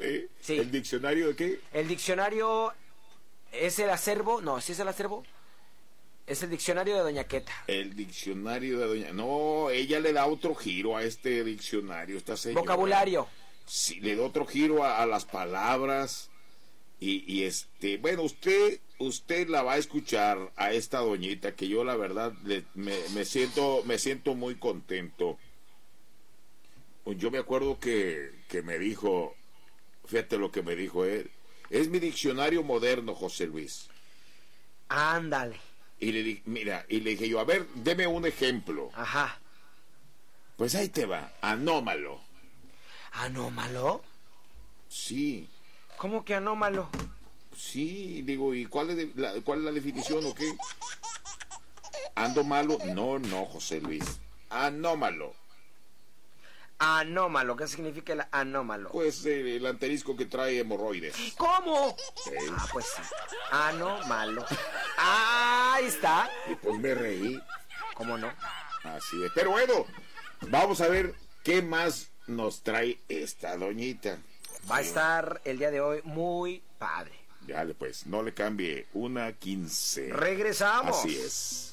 ¿Sí? Sí. ¿El diccionario de qué? El diccionario es el acervo. No, ¿sí es el acervo? Es el diccionario de Doña Queta. El diccionario de doña... No, ella le da otro giro a este diccionario, esta señora. Vocabulario. Sí, le da otro giro a las palabras. Y bueno, usted la va a escuchar a esta doñita, que yo la verdad me siento muy contento. Yo me acuerdo que me dijo, fíjate lo que me dijo él, es mi diccionario moderno, José Luis. Ándale. Y le dije, mira, y le dije yo, a ver, deme un ejemplo. Ajá. Pues ahí te va, anómalo. ¿Anómalo? Sí, ¿Cómo que anómalo? sí, digo, ¿y cuál es la definición o qué? ¿Ando malo? No, José Luis, anómalo. Anómalo, ¿qué significa el anómalo? Pues el anterisco que trae hemorroides. ¿Cómo? Ah, pues sí. Anómalo. Ah, ahí está. Y pues me reí. ¿Cómo no? Así es. Pero bueno, vamos a ver qué más nos trae esta doñita. Va a estar el día de hoy muy padre. Ya pues, no le cambie, 1:15. Regresamos. Así es.